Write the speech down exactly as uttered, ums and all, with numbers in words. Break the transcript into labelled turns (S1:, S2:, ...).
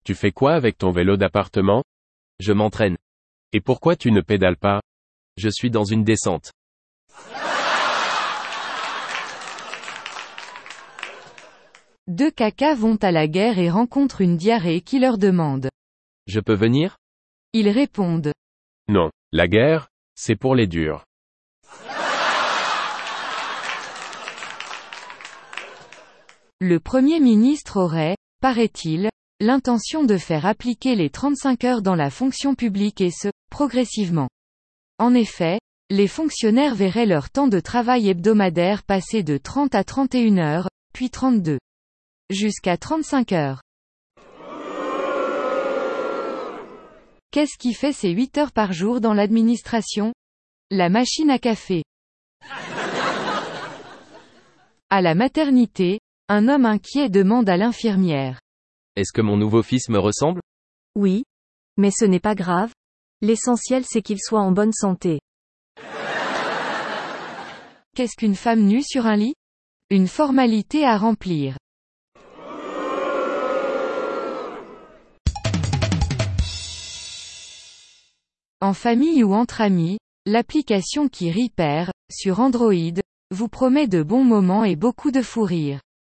S1: Tu fais quoi avec ton vélo d'appartement?
S2: Je m'entraîne.
S1: Et pourquoi tu ne pédales pas?
S2: Je suis dans une descente.
S3: Deux cacas vont à la guerre et rencontrent une diarrhée qui leur demande.
S2: Je peux venir?
S3: Ils répondent.
S1: Non, la guerre, c'est pour les durs.
S3: Le Premier ministre aurait, paraît-il, l'intention de faire appliquer les trente-cinq heures dans la fonction publique et ce, progressivement. En effet, les fonctionnaires verraient leur temps de travail hebdomadaire passer de trente à trente et une heures, puis trente-deux. Jusqu'à trente-cinq heures. Qu'est-ce qui fait ces huit heures par jour dans l'administration? La machine à café. À la maternité, un homme inquiet demande à l'infirmière.
S2: Est-ce que mon nouveau fils me ressemble?
S4: Oui. Mais ce n'est pas grave. L'essentiel c'est qu'il soit en bonne santé.
S3: Qu'est-ce qu'une femme nue sur un lit? Une formalité à remplir. En famille ou entre amis, l'application qui rit perd, sur Android, vous promet de bons moments et beaucoup de fou rire.